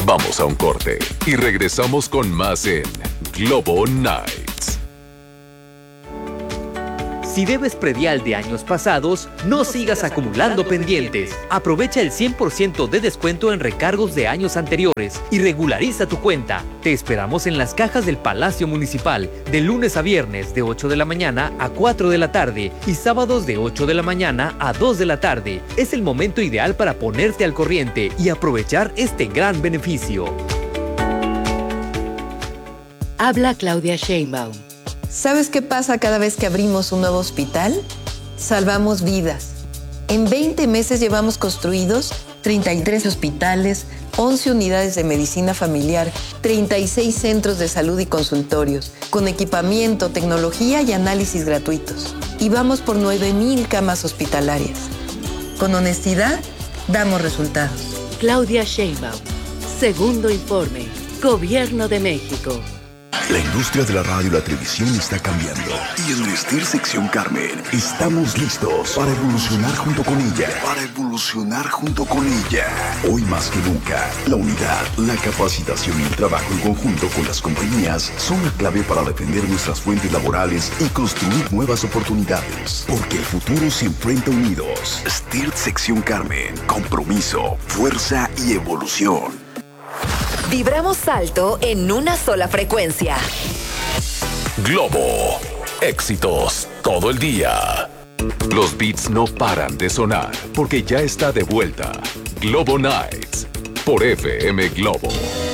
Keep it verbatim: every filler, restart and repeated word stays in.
Vamos a un corte y regresamos con más en Globo Nights. Si debes predial de años pasados, no sigas acumulando pendientes. Aprovecha el cien por ciento de descuento en recargos de años anteriores y regulariza tu cuenta. Te esperamos en las cajas del Palacio Municipal de lunes a viernes de ocho de la mañana a cuatro de la tarde y sábados de ocho de la mañana a dos de la tarde. Es el momento ideal para ponerte al corriente y aprovechar este gran beneficio. Habla Claudia Sheinbaum. ¿Sabes qué pasa cada vez que abrimos un nuevo hospital? Salvamos vidas. En veinte meses llevamos construidos treinta y tres hospitales, once unidades de medicina familiar, treinta y seis centros de salud y consultorios, con equipamiento, tecnología y análisis gratuitos. Y vamos por nueve mil camas hospitalarias. Con honestidad, damos resultados. Claudia Sheinbaum. Segundo informe. Gobierno de México. La industria de la radio y la televisión está cambiando. Y en Vestir Sección Carmen estamos listos para evolucionar junto con ella. Para evolucionar junto con ella. Hoy más que nunca, la unidad, la capacitación y el trabajo en conjunto con las compañías son la clave para defender nuestras fuentes laborales y construir nuevas oportunidades. Porque el futuro se enfrenta unidos. Vestir Sección Carmen. Compromiso, fuerza y evolución. Vibramos alto en una sola frecuencia. Globo. Éxitos todo el día. Los beats no paran de sonar porque ya está de vuelta. Globo Nights por F M Globo.